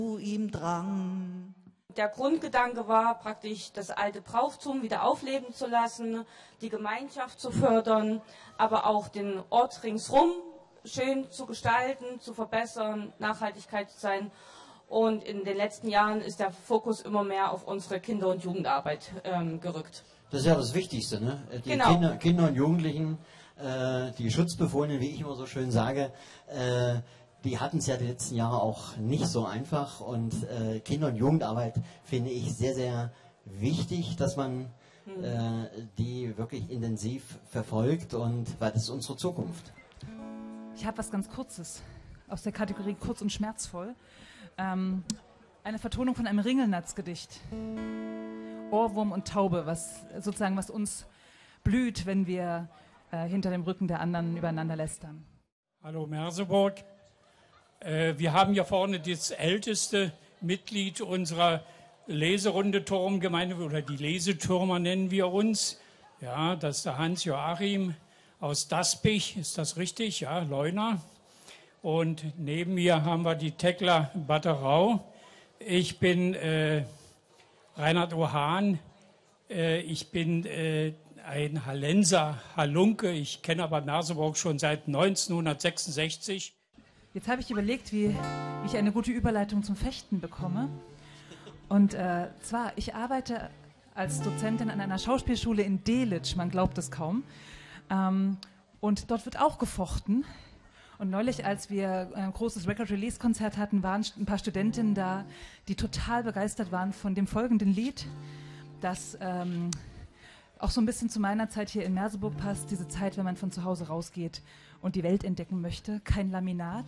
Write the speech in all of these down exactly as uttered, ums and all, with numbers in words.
zu ihm drang. Der Grundgedanke war praktisch, das alte Brauchtum wieder aufleben zu lassen, die Gemeinschaft zu fördern, aber auch den Ort ringsherum schön zu gestalten, zu verbessern, Nachhaltigkeit zu sein. Und in den letzten Jahren ist der Fokus immer mehr auf unsere Kinder- und Jugendarbeit ähm, gerückt. Das ist ja das Wichtigste, ne? Die Genau. Kinder, Kinder und Jugendlichen, äh, die Schutzbefohlenen, wie ich immer so schön sage, äh, die hatten es ja die letzten Jahre auch nicht so einfach. Und äh, Kinder- und Jugendarbeit finde ich sehr, sehr wichtig, dass man hm. äh, die wirklich intensiv verfolgt, und weil das ist unsere Zukunft. Ich habe was ganz Kurzes aus der Kategorie kurz und schmerzvoll. Ähm, eine Vertonung von einem Ringelnatz-Gedicht. Ohrwurm und Taube, was sozusagen was uns blüht, wenn wir äh, hinter dem Rücken der anderen übereinander lästern. Hallo Merseburg. Äh, wir haben hier vorne das älteste Mitglied unserer Leserunde Turmgemeinde, oder die Lesetürmer nennen wir uns. Ja, das ist der Hans-Joachim aus Daspich, ist das richtig? Ja, Leuna. Und neben mir haben wir die Tekla Batterau. Ich bin äh, Reinhard Ohan. Äh, ich bin äh, ein Hallenser Halunke. Ich kenne aber Merseburg schon seit neunzehnhundertsechsundsechzig. Jetzt habe ich überlegt, wie, wie ich eine gute Überleitung zum Fechten bekomme. Und äh, zwar, ich arbeite als Dozentin an einer Schauspielschule in Delitzsch, man glaubt es kaum. Ähm, und dort wird auch gefochten. Und neulich, als wir ein großes Record-Release-Konzert hatten, waren ein paar Studentinnen da, die total begeistert waren von dem folgenden Lied, das ähm, auch so ein bisschen zu meiner Zeit hier in Merseburg passt, diese Zeit, wenn man von zu Hause rausgeht und die Welt entdecken möchte. Kein Laminat.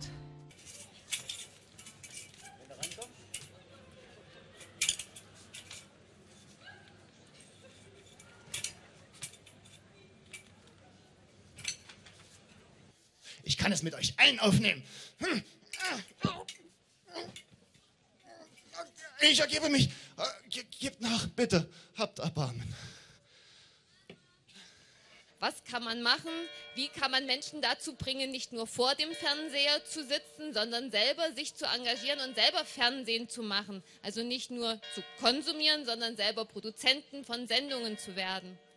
Ich kann es mit euch allen aufnehmen. Ich ergebe mich. Gebt nach, bitte. Habt Erbarmen. Was kann man machen? Wie kann man Menschen dazu bringen, nicht nur vor dem Fernseher zu sitzen, sondern selber sich zu engagieren und selber Fernsehen zu machen? Also nicht nur zu konsumieren, sondern selber Produzenten von Sendungen zu werden.